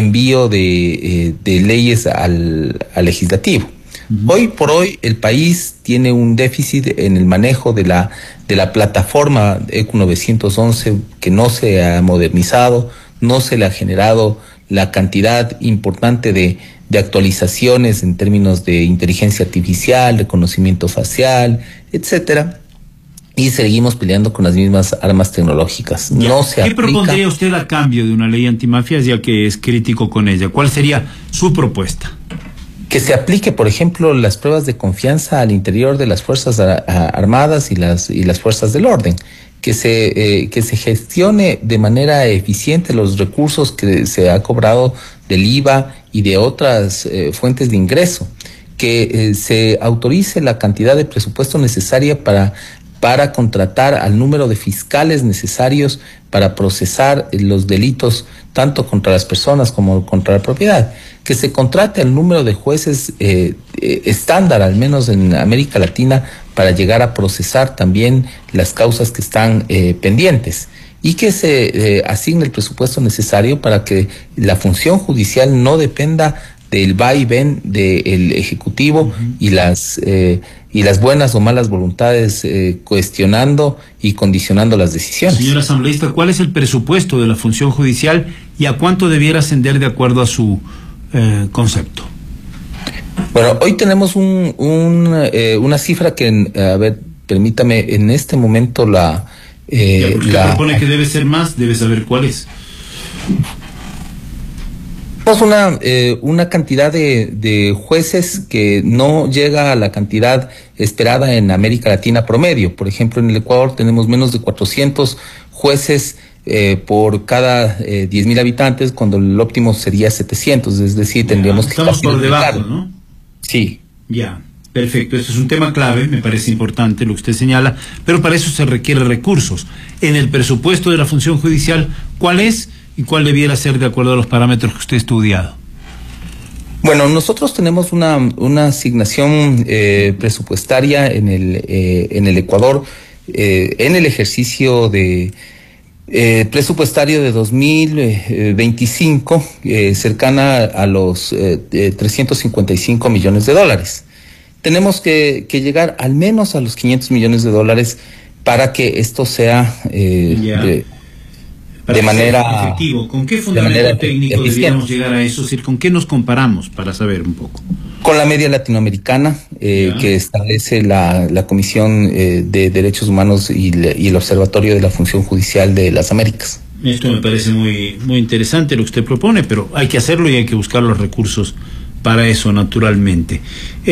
envío de leyes al legislativo. Hoy por hoy el país tiene un déficit en el manejo de la plataforma ECU 911 que no se ha modernizado, no se le ha generado la cantidad importante de actualizaciones en términos de inteligencia artificial, reconocimiento facial, etcétera. Y seguimos peleando con las mismas armas tecnológicas. No se ¿Qué aplica. propondría usted a cambio de una ley antimafias, ya que es crítico con ella? ¿Cuál sería su propuesta? Que se aplique, por ejemplo, las pruebas de confianza al interior de las Fuerzas Armadas y las Fuerzas del Orden. Que se gestione de manera eficiente los recursos que se ha cobrado del IVA y de otras fuentes de ingreso. Que se autorice la cantidad de presupuesto necesaria para contratar al número de fiscales necesarios para procesar los delitos tanto contra las personas como contra la propiedad. Que se contrate al número de jueces estándar, al menos en América Latina, para llegar a procesar también las causas que están pendientes. Y que se asigne el presupuesto necesario para que la función judicial no dependa del va y ven del Ejecutivo y las buenas o malas voluntades cuestionando y condicionando las decisiones. Señor asambleísta, ¿cuál es el presupuesto de la función judicial y a cuánto debiera ascender de acuerdo a su concepto? Bueno, hoy tenemos una cifra que, a ver, permítame, en este momento usted propone que debe ser más, debe saber cuál es. Tenemos una cantidad de jueces que no llega a la cantidad esperada en América Latina promedio. Por ejemplo, en el Ecuador tenemos menos de 400 jueces por cada 10.000 habitantes, cuando el óptimo sería 700, es decir, tendríamos que... Estamos por debajo, ¿no? Sí. Ya, perfecto. Eso es un tema clave, me parece importante lo que usted señala, pero para eso se requiere recursos. En el presupuesto de la función judicial, ¿cuál es y cuál debiera ser de acuerdo a los parámetros que usted ha estudiado? Bueno, nosotros tenemos una asignación presupuestaria en el Ecuador, en el ejercicio de presupuestario de 2025, cercana a los 355 millones de dólares. Tenemos que llegar al menos a los 500 millones de dólares para que esto sea de manera efectivo. ¿Con qué fundamento técnico deberíamos llegar a eso? Es decir, ¿con qué nos comparamos para saber un poco? Con la media latinoamericana que establece la Comisión de Derechos Humanos y el Observatorio de la Función Judicial de las Américas. Esto me parece muy, muy interesante lo que usted propone, pero hay que hacerlo y hay que buscar los recursos para eso, naturalmente.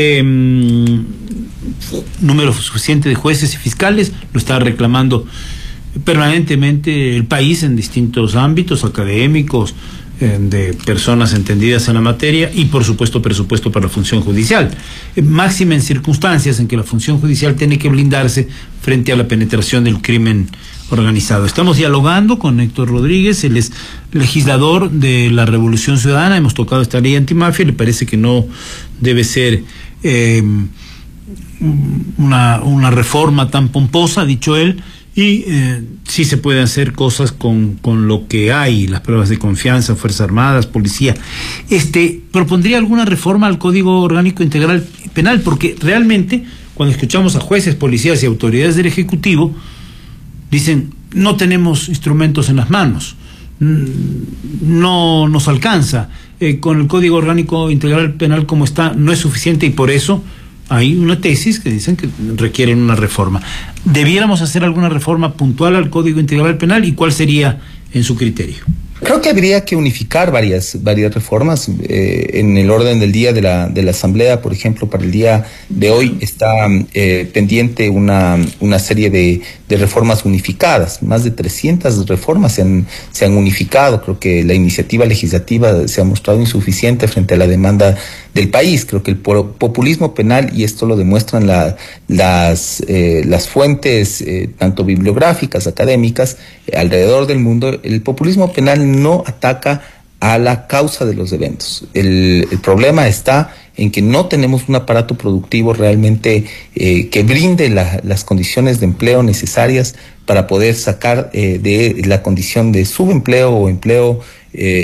Número suficiente de jueces y fiscales, lo está reclamando permanentemente el país en distintos ámbitos académicos, de personas entendidas en la materia, y por supuesto presupuesto para la función judicial, máxima en circunstancias en que la función judicial tiene que blindarse frente a la penetración del crimen organizado. Estamos dialogando con Héctor Rodríguez, él es legislador de la Revolución Ciudadana. Hemos tocado esta ley antimafia, le parece que no debe ser una reforma tan pomposa, ha dicho él, y sí se pueden hacer cosas con lo que hay, las pruebas de confianza, Fuerzas Armadas, policía. ¿Propondría alguna reforma al Código Orgánico Integral Penal? Porque realmente, cuando escuchamos a jueces, policías y autoridades del Ejecutivo, dicen, no tenemos instrumentos en las manos, no nos alcanza, con el Código Orgánico Integral Penal como está, no es suficiente, y por eso hay una tesis que dicen que requieren una reforma. ¿Debiéramos hacer alguna reforma puntual al Código Integral Penal y cuál sería en su criterio? Creo que habría que unificar varias reformas en el orden del día de la Asamblea. Por ejemplo, para el día de hoy está pendiente una serie de reformas unificadas. Más de 300 reformas se han unificado. Creo que la iniciativa legislativa se ha mostrado insuficiente frente a la demanda del país. Creo que el populismo penal, y esto lo demuestran las fuentes tanto bibliográficas, académicas, alrededor del mundo, el populismo penal no ataca a la causa de los eventos. El problema está en que no tenemos un aparato productivo realmente que brinde las condiciones de empleo necesarias para poder sacar de la condición de subempleo o empleo